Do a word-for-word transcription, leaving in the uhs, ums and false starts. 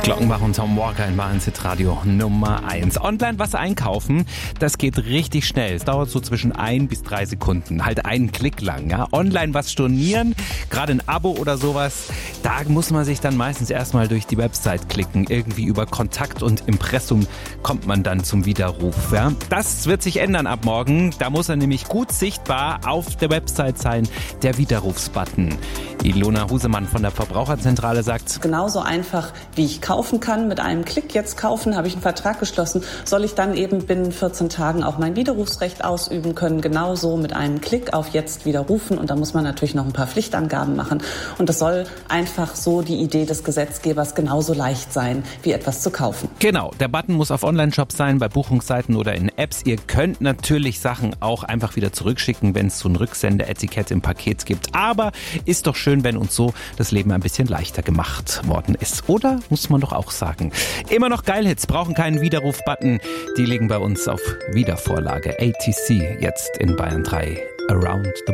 Glockenbach und Tom Walker in Hit Radio Nummer eins. Online was einkaufen, das geht richtig schnell. Es dauert so zwischen ein bis drei Sekunden. Halt einen Klick lang. Ja? Online was stornieren, gerade ein Abo oder sowas, da muss man sich dann meistens erstmal durch die Website klicken. Irgendwie über Kontakt und Impressum kommt man dann zum Widerruf. Ja? Das wird sich ändern ab morgen. Da muss er nämlich gut sichtbar auf der Website sein, der Widerrufsbutton. Ilona Husemann von der Verbraucherzentrale sagt: Genauso einfach, wie ich kaufen kann, mit einem Klick jetzt kaufen, habe ich einen Vertrag geschlossen, soll ich dann eben binnen vierzehn Tagen auch mein Widerrufsrecht ausüben können, genauso mit einem Klick auf jetzt widerrufen. Und da muss man natürlich noch ein paar Pflichtangaben machen. Und das soll einfach so die Idee des Gesetzgebers genauso leicht sein, wie etwas zu kaufen. Genau, der Button muss auf Online-Shops sein, bei Buchungsseiten oder in Apps. Ihr könnt natürlich Sachen auch einfach wieder zurückschicken, wenn es so ein Rücksendeetikett im Paket gibt. Aber ist doch schön, wenn uns so das Leben ein bisschen leichter gemacht worden ist. Oder? Muss man doch auch sagen. Immer noch Geilhits, brauchen keinen Widerruf-Button. Die liegen bei uns auf Wiedervorlage. A T C jetzt in Bayern drei. Around the